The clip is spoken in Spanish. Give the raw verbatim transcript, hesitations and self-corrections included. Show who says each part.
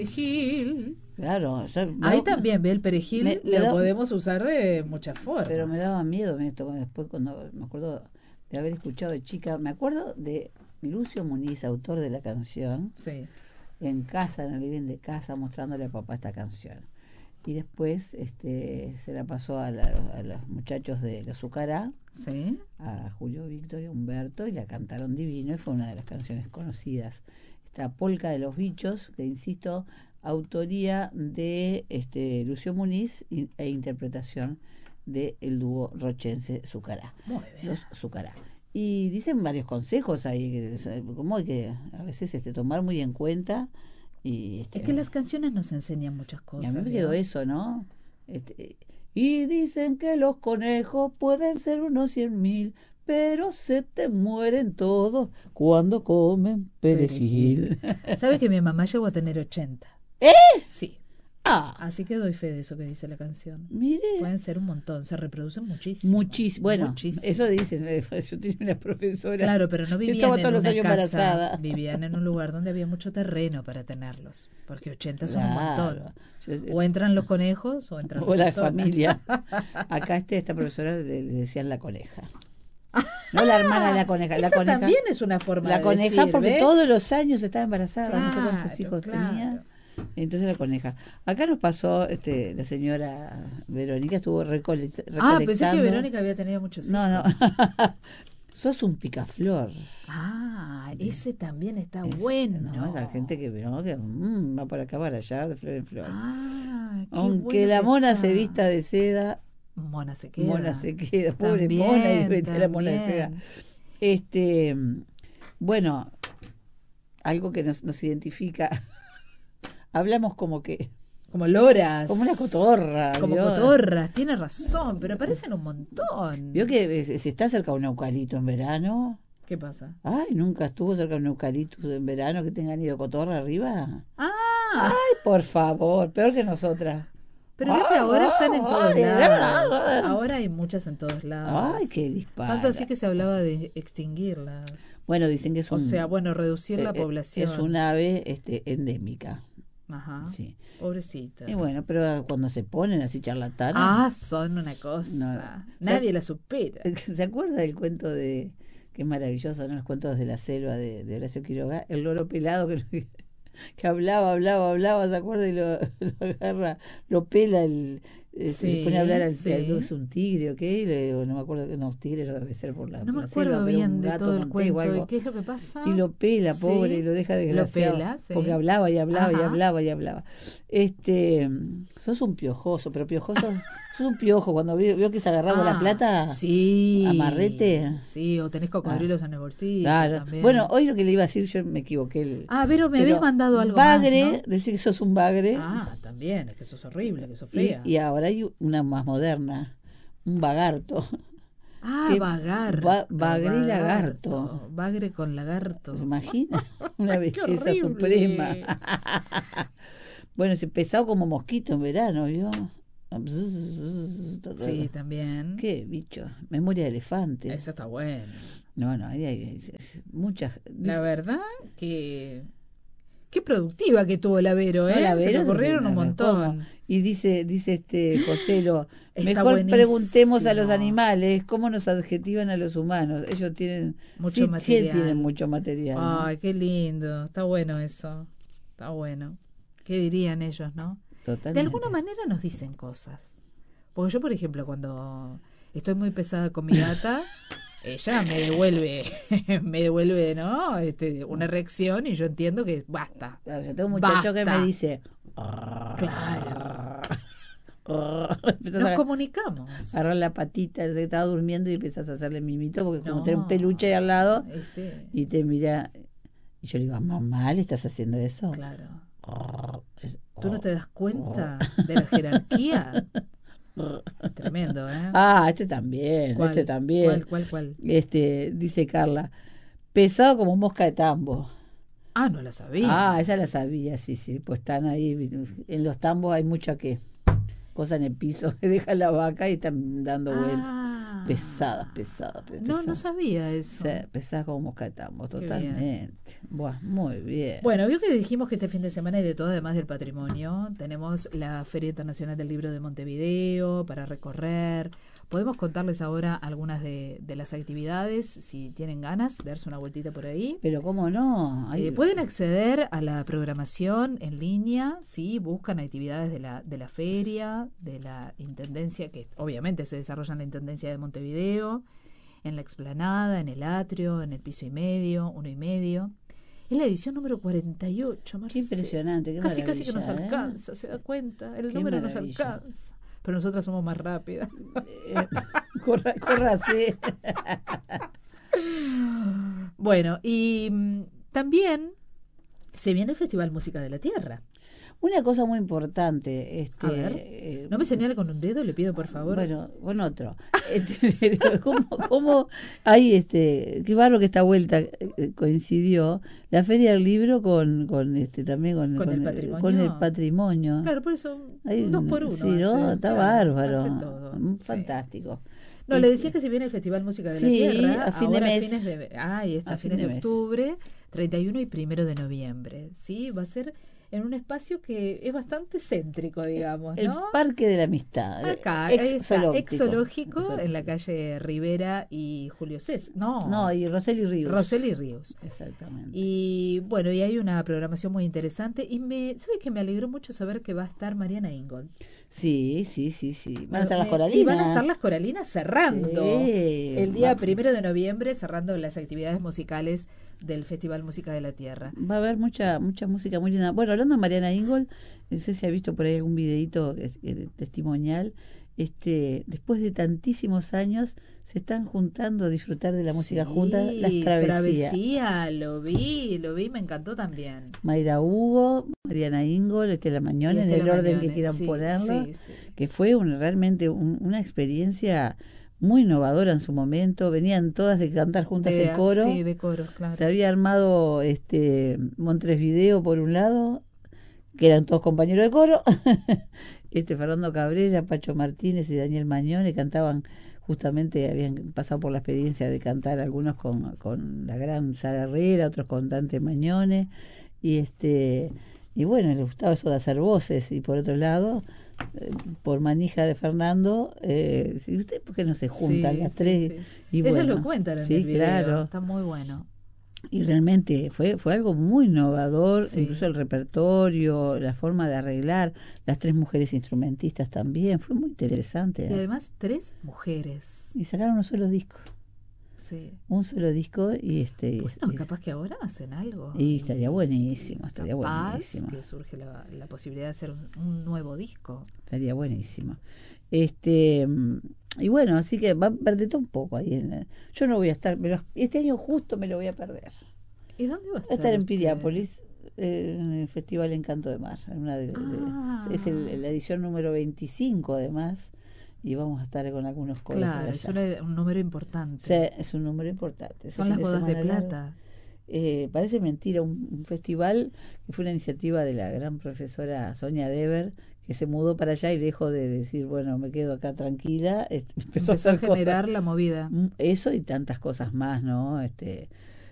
Speaker 1: perejil.
Speaker 2: Claro, yo,
Speaker 1: Ahí
Speaker 2: no,
Speaker 1: también, ve, el perejil
Speaker 2: me-
Speaker 1: lo
Speaker 2: da-
Speaker 1: podemos usar de muchas formas.
Speaker 2: pero me daba miedo esto cuando- después cuando me acuerdo de haber escuchado de chica, me acuerdo de Lucio Muniz, autor de la canción,
Speaker 1: Sí.
Speaker 2: en casa, en el living de casa, mostrándole a papá esta canción. Y después este, se la pasó a, la- a los muchachos de la Azucará,
Speaker 1: Sí.
Speaker 2: a Julio Víctor y Humberto, y la cantaron divino, y fue una de las canciones conocidas. Esta Polca de los Bichos, que insisto, autoría de este Lucio Muniz y- e interpretación del dúo rochense Zucará,
Speaker 1: Muy bien.
Speaker 2: los Zucará. Y dicen varios consejos ahí, que, o sea, cómo hay que a veces este, tomar muy en cuenta. Y, este,
Speaker 1: Es que las canciones nos enseñan muchas
Speaker 2: y
Speaker 1: cosas.
Speaker 2: a mí me
Speaker 1: ¿vio?
Speaker 2: quedó eso, ¿no? Este, y dicen que los conejos pueden ser unos cien mil, pero se te mueren todos cuando comen perejil.
Speaker 1: ¿Sabe que mi mamá llegó a tener ochenta?
Speaker 2: ¿Eh?
Speaker 1: Sí.
Speaker 2: Ah,
Speaker 1: Así que doy fe de eso que dice la canción.
Speaker 2: mire.
Speaker 1: Pueden ser un montón, se reproducen muchísimo.
Speaker 2: Muchísimo. Bueno,
Speaker 1: Muchísimo.
Speaker 2: eso dicen. Yo tenía una profesora.
Speaker 1: Claro, pero no
Speaker 2: que
Speaker 1: vivían
Speaker 2: estaba
Speaker 1: en
Speaker 2: todos los
Speaker 1: una
Speaker 2: años
Speaker 1: casa,
Speaker 2: embarazada.
Speaker 1: vivían en un lugar donde había mucho terreno para tenerlos, porque ochenta son un
Speaker 2: Claro.
Speaker 1: montón.
Speaker 2: Yo-
Speaker 1: O entran los conejos o entran
Speaker 2: o
Speaker 1: las
Speaker 2: la
Speaker 1: personas.
Speaker 2: familia. Acá este, esta profesora le, le decían la coneja. No la hermana de la coneja, la
Speaker 1: Esa
Speaker 2: coneja.
Speaker 1: también es una forma
Speaker 2: La
Speaker 1: de
Speaker 2: coneja
Speaker 1: decir,
Speaker 2: porque
Speaker 1: ¿ve?
Speaker 2: todos los años estaba embarazada, no sé cuántos
Speaker 1: Claro,
Speaker 2: hijos
Speaker 1: claro.
Speaker 2: tenía. Entonces la coneja. Acá nos pasó este, la señora Verónica, estuvo recole- recolectando.
Speaker 1: Ah, pensé que Verónica había tenido muchos hijos.
Speaker 2: No, no. Sos un picaflor.
Speaker 1: Ah, ese también está
Speaker 2: Es-
Speaker 1: bueno.
Speaker 2: No, esa gente que, ¿no? que mm, va por acá, para allá, de flor en flor.
Speaker 1: Ah, qué
Speaker 2: Aunque
Speaker 1: bueno
Speaker 2: la
Speaker 1: que
Speaker 2: mona
Speaker 1: está.
Speaker 2: se vista de seda,
Speaker 1: Mona se queda.
Speaker 2: mona se queda. Pobre
Speaker 1: También,
Speaker 2: mona y vete la mona de seda.
Speaker 1: también.
Speaker 2: Este, bueno, algo que nos, nos identifica. Hablamos como que,
Speaker 1: Como loras.
Speaker 2: como una cotorra.
Speaker 1: Como
Speaker 2: ¿vio?
Speaker 1: cotorras, tiene razón, pero parecen un montón.
Speaker 2: ¿Vio que eh, se está cerca de un eucalipto en verano?
Speaker 1: ¿Qué pasa?
Speaker 2: Ay, nunca estuvo cerca de un eucalipto en verano que tengan ido cotorra arriba.
Speaker 1: Ah,
Speaker 2: Ay, por favor, peor que nosotras.
Speaker 1: pero veo que ahora están en todos
Speaker 2: Ay,
Speaker 1: lados.
Speaker 2: ay,
Speaker 1: Ahora hay muchas en todos lados.
Speaker 2: Ay, qué disparo.
Speaker 1: Tanto así que se hablaba de extinguirlas.
Speaker 2: Bueno, dicen que es
Speaker 1: O
Speaker 2: un,
Speaker 1: sea, bueno, reducir la
Speaker 2: eh, eh,
Speaker 1: población.
Speaker 2: es un ave este, endémica.
Speaker 1: Ajá.
Speaker 2: Sí.
Speaker 1: Pobrecita.
Speaker 2: Y bueno, pero cuando se ponen así charlatanas.
Speaker 1: Ah, son una cosa.
Speaker 2: No.
Speaker 1: Nadie
Speaker 2: ¿Se-
Speaker 1: la supera.
Speaker 2: ¿Se acuerda del cuento de, que es maravilloso, ¿no? Los cuentos de la selva de, de Horacio Quiroga? El loro pelado que, que hablaba, hablaba, hablaba, ¿se acuerda? Y lo, lo agarra, lo pela, el, eh, se
Speaker 1: Sí,
Speaker 2: le pone a hablar al
Speaker 1: sí.
Speaker 2: al- es un tigre o qué, y le- o no me acuerdo, no, tigre no debe ser por la,
Speaker 1: No
Speaker 2: por
Speaker 1: me
Speaker 2: la
Speaker 1: acuerdo
Speaker 2: selva, pero
Speaker 1: bien
Speaker 2: un
Speaker 1: de
Speaker 2: gato
Speaker 1: todo el
Speaker 2: montés o
Speaker 1: cuento.
Speaker 2: algo.
Speaker 1: ¿Y qué es lo que pasa?
Speaker 2: Y lo pela,
Speaker 1: Sí.
Speaker 2: pobre, y lo deja desgraciado.
Speaker 1: pela, sí.
Speaker 2: Porque hablaba y hablaba y
Speaker 1: Ajá.
Speaker 2: hablaba y hablaba. Este, sos un piojoso, pero piojoso, sos un piojo. Cuando vio, vio que se agarraba la
Speaker 1: Ah,
Speaker 2: plata,
Speaker 1: sí.
Speaker 2: amarrete.
Speaker 1: Sí, o tenés cocodrilos en el bolsillo.
Speaker 2: Claro.
Speaker 1: También.
Speaker 2: Bueno, hoy lo que le iba a decir, yo me equivoqué. El,
Speaker 1: Ah, pero me
Speaker 2: pero
Speaker 1: habías mandado algo
Speaker 2: bagre,
Speaker 1: más, ¿no?
Speaker 2: decir que sos un bagre.
Speaker 1: Ah, también, es que sos horrible, que sos
Speaker 2: y,
Speaker 1: fea.
Speaker 2: y ahora hay una más moderna, un bagarto.
Speaker 1: Ah,
Speaker 2: que
Speaker 1: vagar.
Speaker 2: va- bagre y lagarto.
Speaker 1: Bagre con lagarto.
Speaker 2: ¿Se imagina? Una
Speaker 1: Qué
Speaker 2: belleza
Speaker 1: horrible.
Speaker 2: suprema. Bueno, se pesado como mosquito en verano, ¿vio?
Speaker 1: Sí, también.
Speaker 2: Qué bicho. Memoria de elefante.
Speaker 1: Eso está bueno.
Speaker 2: No, no, hay, hay- hay muchas.
Speaker 1: La verdad que... Qué productiva que tuvo la Vero, ¿eh?
Speaker 2: No, la
Speaker 1: Se
Speaker 2: Vero
Speaker 1: le
Speaker 2: se
Speaker 1: ocurrieron
Speaker 2: se-
Speaker 1: un montón.
Speaker 2: ¿cómo? Y dice, dice este Joselo,
Speaker 1: Está
Speaker 2: mejor
Speaker 1: buenísimo.
Speaker 2: preguntemos a los animales cómo nos adjetivan a los humanos. Ellos tienen
Speaker 1: Mucho
Speaker 2: sí, sí
Speaker 1: material.
Speaker 2: tienen mucho material. ¿no?
Speaker 1: Ay, qué lindo. Está bueno eso. Está bueno. ¿Qué dirían ellos, no?
Speaker 2: Totalmente.
Speaker 1: De alguna manera nos dicen cosas. Porque yo, por ejemplo, cuando estoy muy pesada con mi gata, ella me devuelve, me devuelve, ¿no? Este, una reacción y yo entiendo que basta.
Speaker 2: Claro, yo tengo un muchacho que
Speaker 1: Basta.
Speaker 2: me dice,
Speaker 1: Claro.
Speaker 2: empezás
Speaker 1: Nos
Speaker 2: a
Speaker 1: comunicamos.
Speaker 2: agarrar la patita, se estaba durmiendo y empezás a hacerle mimito porque como
Speaker 1: No.
Speaker 2: tenés un peluche ahí al lado
Speaker 1: Eh, sí,
Speaker 2: y te mira y yo le digo, mamá, ¿le estás haciendo eso?
Speaker 1: claro.
Speaker 2: Es-
Speaker 1: ¿Tú no te das cuenta de la jerarquía? Tremendo, ¿eh?
Speaker 2: Ah, este también,
Speaker 1: ¿Cuál?
Speaker 2: este también.
Speaker 1: ¿Cuál, cuál, cuál?
Speaker 2: Este, dice Carla, pesado como mosca de tambo.
Speaker 1: Ah, no la sabía.
Speaker 2: Ah, esa la sabía, sí, sí, pues están ahí, en los tambos hay mucha que cosa en el piso, que deja la vaca y están dando vueltas.
Speaker 1: Ah, Ah.
Speaker 2: Pesadas, pesadas,
Speaker 1: No,
Speaker 2: pesadas.
Speaker 1: no sabía eso.
Speaker 2: Sí, pesadas como moscatambos,
Speaker 1: Qué
Speaker 2: totalmente. Buah, muy bien.
Speaker 1: Bueno, vio que dijimos que este fin de semana hay de todo, además del patrimonio. Tenemos la Feria Internacional del Libro de Montevideo para recorrer. Podemos contarles ahora algunas de, de las actividades, si tienen ganas de darse una vueltita por ahí.
Speaker 2: Pero cómo no. Hay-
Speaker 1: Eh, pueden acceder a la programación en línea, sí, buscan actividades de la, de la feria, de la Intendencia, que obviamente se desarrolla en la Intendencia de Montevideo, en la explanada, en el atrio, en el piso y medio, uno y medio. Es la edición número cuarenta y ocho,
Speaker 2: Qué
Speaker 1: Marcelo.
Speaker 2: impresionante, qué
Speaker 1: Casi, casi que nos
Speaker 2: maravilla, ¿eh?
Speaker 1: alcanza, ¿se da cuenta? El
Speaker 2: Qué
Speaker 1: número nos
Speaker 2: maravilla.
Speaker 1: alcanza. Pero nosotras somos más rápidas.
Speaker 2: Eh, corra, córrase.
Speaker 1: Bueno, y mm, también se viene el Festival Música de la Tierra.
Speaker 2: Una cosa muy importante, este,
Speaker 1: A ver,
Speaker 2: eh,
Speaker 1: no me señale con un dedo, le pido por favor.
Speaker 2: bueno, con otro. Este, pero ¿cómo, cómo hay este, qué barro que esta vuelta eh, coincidió la Feria del Libro con, con este también con,
Speaker 1: Con el
Speaker 2: eh,
Speaker 1: patrimonio.
Speaker 2: con el patrimonio.
Speaker 1: Claro, por eso
Speaker 2: Hay
Speaker 1: un dos
Speaker 2: un-
Speaker 1: por uno.
Speaker 2: sí, ¿no?
Speaker 1: hace,
Speaker 2: Está
Speaker 1: claro,
Speaker 2: bárbaro.
Speaker 1: hace todo,
Speaker 2: Mm,
Speaker 1: sí.
Speaker 2: Fantástico.
Speaker 1: No, le
Speaker 2: Este,
Speaker 1: decía que si viene el Festival Música de la
Speaker 2: sí,
Speaker 1: Tierra,
Speaker 2: a fin de
Speaker 1: ahora
Speaker 2: mes.
Speaker 1: fines de, ah, ahí está,
Speaker 2: A fin
Speaker 1: fines de,
Speaker 2: de mes.
Speaker 1: octubre, treinta y uno y primero de noviembre, ¿sí? Va a ser en un espacio que es bastante céntrico, digamos,
Speaker 2: El
Speaker 1: ¿no?
Speaker 2: Parque de la Amistad.
Speaker 1: Acá,
Speaker 2: ex
Speaker 1: ahí está,
Speaker 2: zoológico.
Speaker 1: Exológico, en la calle Rivera y Julio César. No,
Speaker 2: No, y Roseli Ríos.
Speaker 1: Roseli Ríos.
Speaker 2: Exactamente.
Speaker 1: Y bueno, y hay una programación muy interesante. Y me, ¿sabes que me alegró mucho saber que va a estar Mariana Ingold?
Speaker 2: Sí, sí, sí, sí. Van a estar
Speaker 1: Me-
Speaker 2: las coralinas.
Speaker 1: Y van a estar las coralinas cerrando.
Speaker 2: Sí,
Speaker 1: El día
Speaker 2: va-
Speaker 1: primero de noviembre, cerrando las actividades musicales del Festival Música de la Tierra.
Speaker 2: Va a haber mucha mucha música muy linda. Bueno, hablando de Mariana Ingold, no sé si ha visto por ahí algún videíto eh, eh, testimonial. Este, después de tantísimos años se están juntando a disfrutar de la música
Speaker 1: Sí,
Speaker 2: juntas, las travesías.
Speaker 1: Travesía, lo vi, lo vi, me encantó también.
Speaker 2: Mayra Hugo, Mariana Ingold, Estela Mañón,
Speaker 1: Y
Speaker 2: en
Speaker 1: Estela
Speaker 2: el orden
Speaker 1: Mañone,
Speaker 2: que quieran
Speaker 1: sí,
Speaker 2: ponerlo,
Speaker 1: sí, sí.
Speaker 2: que fue un- realmente un- una experiencia muy innovadora en su momento. Venían todas de cantar juntas
Speaker 1: De-
Speaker 2: el coro.
Speaker 1: Sí, de coros, claro.
Speaker 2: Se había armado este Montevideo por un lado, que eran todos compañeros de coro. este Fernando Cabrera, Pacho Martínez y Daniel Mañone cantaban, justamente habían pasado por la experiencia de cantar algunos con, con la gran Sara Herrera, otros con Dante Mañone, y este y bueno, les gustaba eso de hacer voces. Y por otro lado, eh, por manija de Fernando, eh, ¿y usted por qué no se juntan
Speaker 1: Sí,
Speaker 2: las
Speaker 1: sí,
Speaker 2: tres?
Speaker 1: sí.
Speaker 2: Y
Speaker 1: Ellas
Speaker 2: bueno,
Speaker 1: lo cuentan en
Speaker 2: sí,
Speaker 1: el video,
Speaker 2: claro.
Speaker 1: está muy bueno.
Speaker 2: Y realmente fue fue algo muy innovador,
Speaker 1: Sí.
Speaker 2: incluso el repertorio, la forma de arreglar, las tres mujeres instrumentistas también, fue muy interesante.
Speaker 1: Y además, tres mujeres.
Speaker 2: Y sacaron un solo disco,
Speaker 1: Sí.
Speaker 2: un solo disco y este...
Speaker 1: Bueno,
Speaker 2: este-
Speaker 1: capaz que ahora hacen algo.
Speaker 2: Y estaría buenísimo,
Speaker 1: Y
Speaker 2: estaría
Speaker 1: capaz
Speaker 2: buenísimo.
Speaker 1: que surge la, la posibilidad de hacer un, un nuevo disco.
Speaker 2: Estaría buenísimo. Este mm, y bueno, así que va a perder todo un poco ahí. En la- yo no voy a estar, pero este año justo me lo voy a perder.
Speaker 1: ¿Y dónde va a
Speaker 2: Va
Speaker 1: estar?
Speaker 2: a estar en
Speaker 1: usted?
Speaker 2: Piriápolis, eh, en el Festival Encanto de Mar. En una de, de-
Speaker 1: Ah.
Speaker 2: es el- la edición número veinticinco además, y vamos a estar con algunos coros por
Speaker 1: Claro, es
Speaker 2: allá.
Speaker 1: una- un número importante.
Speaker 2: Sí, es un número importante. Ese
Speaker 1: Son
Speaker 2: fin
Speaker 1: las bodas de
Speaker 2: semana largo.
Speaker 1: plata.
Speaker 2: Eh, parece mentira, un, un festival que fue una iniciativa de la gran profesora Sonia Dever, que se mudó para allá y dejó de decir, bueno, me quedo acá tranquila, este, empezó,
Speaker 1: Empezó a
Speaker 2: hacer cosas.
Speaker 1: generar la movida.
Speaker 2: Mm, Eso y tantas cosas más, ¿no? Este,